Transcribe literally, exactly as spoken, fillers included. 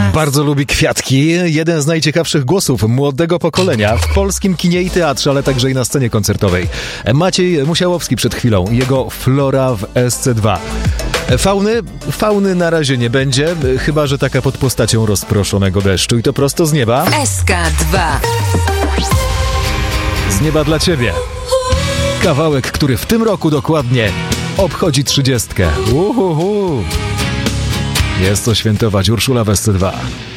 Bardzo lubi kwiatki. Jeden z najciekawszych głosów młodego pokolenia w polskim kinie i teatrze, ale także i na scenie koncertowej. Maciej Musiałowski przed chwilą. Jego Flora w S C dwa. Fauny? Fauny na razie nie będzie, chyba że taka pod postacią rozproszonego deszczu i to prosto z nieba. S K dwa. Z nieba dla ciebie. Kawałek, który w tym roku dokładnie obchodzi trzydziestkę. Uhuhu. Jest co świętować. Urszula w S C dwa.